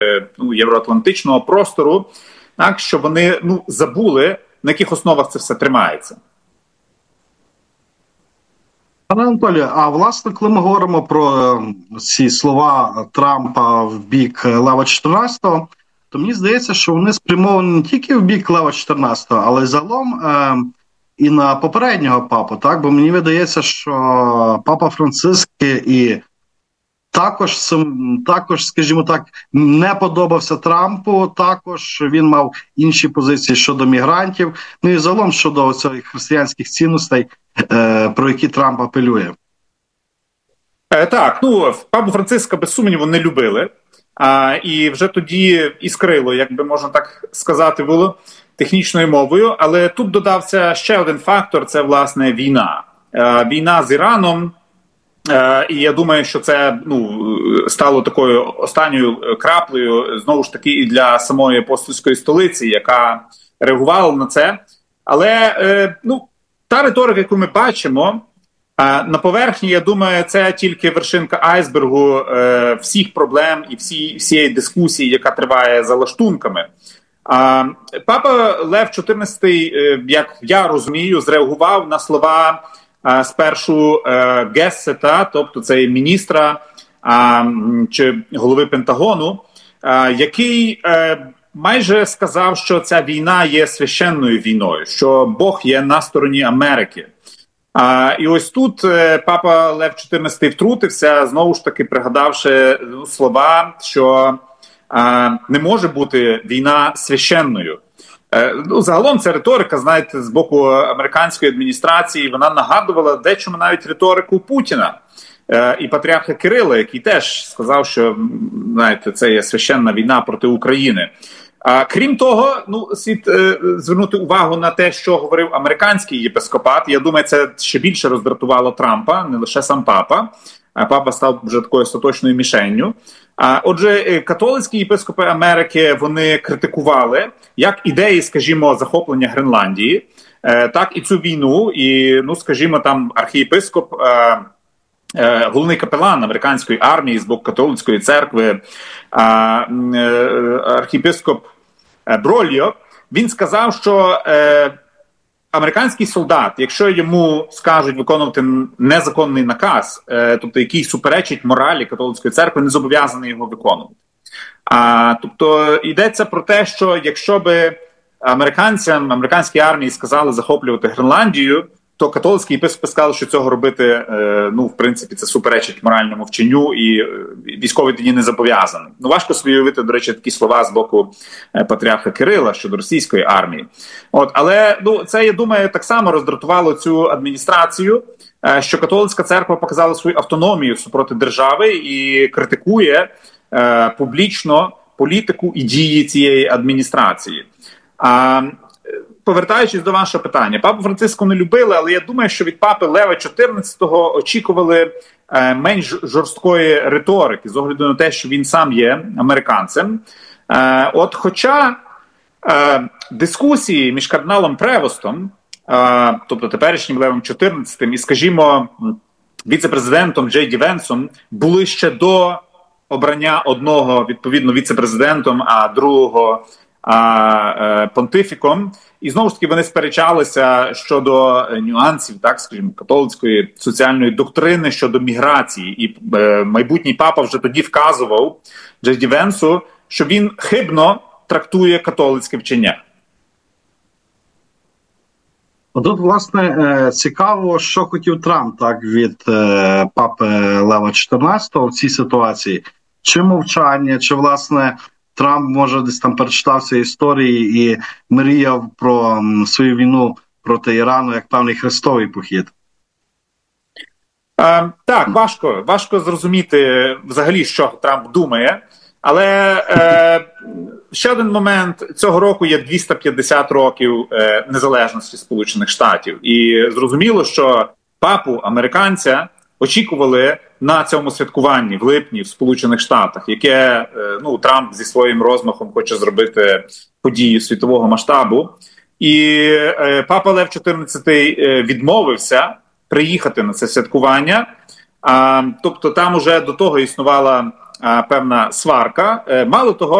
євроатлантичного простору, так, що вони забули, на яких основах це все тримається. Пане Анатолію, а власне, коли ми говоримо про ці слова Трампа в бік Лева 14-го, то мені здається, що вони спрямовані не тільки в бік Лева 14-го, але й загалом і на попереднього папу, так? Бо мені видається, що папа Франциск і також, скажімо так, не подобався Трампу, також він мав інші позиції щодо мігрантів, і загалом щодо цих християнських цінностей, про які Трамп апелює. Так, папу Франциска, без сумніву, не любили. І вже тоді іскрило, як би можна так сказати, було технічною мовою. Але тут додався ще один фактор – це, власне, війна. Війна з Іраном. І я думаю, що це стало такою останньою краплею, знову ж таки, і для самої апостольської столиці, яка реагувала на це. Але та риторика, яку ми бачимо, на поверхні, я думаю, це тільки вершинка айсбергу всіх проблем і всієї дискусії, яка триває за лаштунками. Папа Лев XIV, як я розумію, зреагував на слова спершу Гессета, тобто це міністра чи голови Пентагону, який майже сказав, що ця війна є священною війною, що Бог є на стороні Америки. І ось тут папа Лев XIV втрутився, знову ж таки пригадавши слова, що не може бути війна священною. Загалом ця риторика, знаєте, з боку американської адміністрації, вона нагадувала дечому навіть риторику Путіна і патріарха Кирила, який теж сказав, що, знаєте, це є священна війна проти України. Крім того, слід звернути увагу на те, що говорив американський єпископат. Я думаю, це ще більше роздратувало Трампа, не лише сам папа. Папа став вже такою остаточною мішенню. Отже, католицькі єпископи Америки, вони критикували як ідеї, скажімо, захоплення Гренландії, так і цю війну. І, скажімо, там архієпископ, головний капелан американської армії з боку католицької церкви, архієпископ Брольо, він сказав, що американський солдат, якщо йому скажуть виконувати незаконний наказ, тобто який суперечить моралі католицької церкви, не зобов'язаний його виконувати. Тобто йдеться про те, що якщо би американській армії сказали захоплювати Гренландію, то католицькі єпископи сказали, що цього робити, в принципі, це суперечить моральному вченню, і військовий тоді не зобов'язаний. Важко собі уявити, до речі, такі слова з боку патріарха Кирила щодо російської армії. Але це, я думаю, так само роздратувало цю адміністрацію, що католицька церква показала свою автономію супроти держави і критикує публічно політику і дії цієї адміністрації. Повертаючись до вашого питання, папу Франциску не любили, але я думаю, що від папи Лева XIV очікували менш жорсткої риторики, з огляду на те, що він сам є американцем. Хоча дискусії між кардиналом Превостом, тобто теперішнім Левом XIV, і, скажімо, віце-президентом Джей Ді Венсом, були ще до обрання одного, відповідно, віце-президентом, а другого понтифіком, і знову ж таки вони сперечалися щодо нюансів, так скажімо, католицької соціальної доктрини щодо міграції. І майбутній папа вже тоді вказував Джей Ді Венсу, що він хибно трактує католицьке вчення. Тут, власне, цікаво, що хотів Трамп так від папи Лева XIV в цій ситуації. Чи мовчання, чи, власне, Трамп, може, десь там перечитав ці історії і мріяв про свою війну проти Ірану як певний хрестовий похід? Так, важко зрозуміти взагалі, що Трамп думає. Але ще один момент. Цього року є 250 років незалежності Сполучених Штатів. І зрозуміло, що папу, американця, очікували на цьому святкуванні в липні в Сполучених Штатах, яке Трамп зі своїм розмахом хоче зробити подію світового масштабу. І папа Лев XIV відмовився приїхати на це святкування. Тобто там уже до того існувала певна сварка. Мало того,